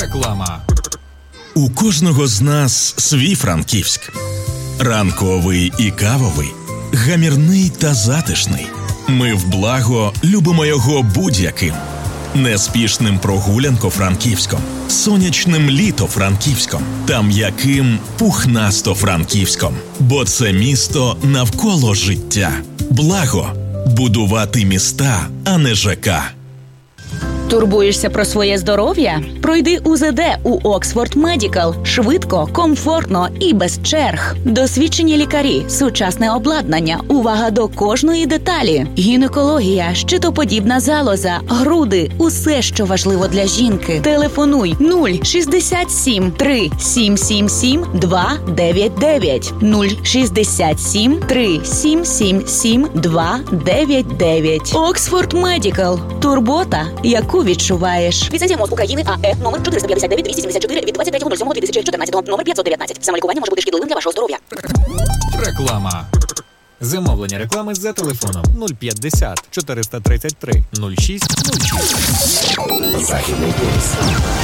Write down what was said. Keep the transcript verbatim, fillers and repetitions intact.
Реклама. У кожного з нас свій Франківськ. Ранковий і кавовий, гамірний та затишний. Ми в Благо любимо його будь-яким. Неспішним прогулянко-франківськом, сонячним літо-франківськом та м'яким пухнасто-франківськом. Бо це місто навколо життя. Благо. Будувати міста, а не ЖК. Турбуєшся про своє здоров'я? Пройди УЗД у Оксфорд Медікал. Швидко, комфортно і без черг. Досвідчені лікарі, сучасне обладнання, увага до кожної деталі. Гінекологія, щитоподібна залоза, груди – усе, що важливо для жінки. Телефонуй нуль шістдесят сім три сім сім сім два дев'ять дев'ять нуль шістдесят сім три сім сім сім два дев'ять дев'ять. Оксфорд Медікал. Турбота, яку відчуваєш. Ліцензія МОЗ України АЕ номер чотириста п'ятдесят дев'ять двісті сімдесят чотири від двадцять третього сьомого дві тисячі чотирнадцятого, номер п'ятсот дев'ятнадцять. Самолікування може бути шкідливим для вашого здоров'я. Реклама. Замовлення реклами за телефоном нуль п'ятдесят чотириста тридцять три нуль шість нуль шість. Західний курс.